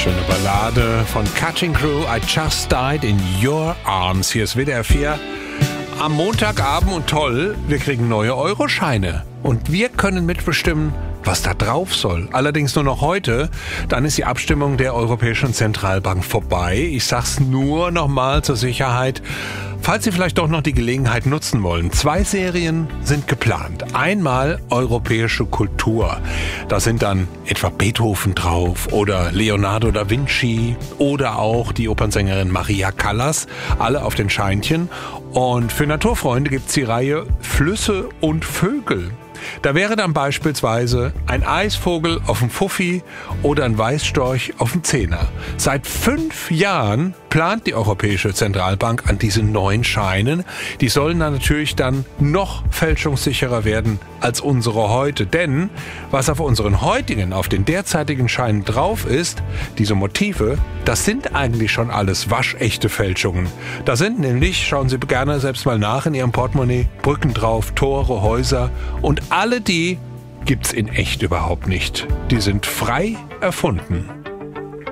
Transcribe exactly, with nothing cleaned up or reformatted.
Schöne Ballade von Cutting Crew, I Just Died in Your Arms. Hier ist W D R vier am Montagabend und toll, wir kriegen neue Euroscheine. Und wir können mitbestimmen, was da drauf soll. Allerdings nur noch heute, dann ist die Abstimmung der Europäischen Zentralbank vorbei. Ich sag's nur noch mal zur Sicherheit, falls Sie vielleicht doch noch die Gelegenheit nutzen wollen. Zwei Serien sind geplant. Einmal europäische Kultur. Da sind dann etwa Beethoven drauf oder Leonardo da Vinci oder auch die Opernsängerin Maria Callas. Alle auf den Scheinchen. Und für Naturfreunde gibt's die Reihe Flüsse und Vögel. Da wäre dann beispielsweise ein Eisvogel auf dem Fuffi oder ein Weißstorch auf dem Zehner. Seit fünf Jahren plant die Europäische Zentralbank an diesen neuen Scheinen. Die sollen dann natürlich dann noch fälschungssicherer werden als unsere heute. Denn was auf unseren heutigen, auf den derzeitigen Scheinen drauf ist, diese Motive, das sind eigentlich schon alles waschechte Fälschungen. Da sind nämlich, schauen Sie gerne selbst mal nach in Ihrem Portemonnaie, Brücken drauf, Tore, Häuser und alle die gibt's in echt überhaupt nicht. Die sind frei erfunden.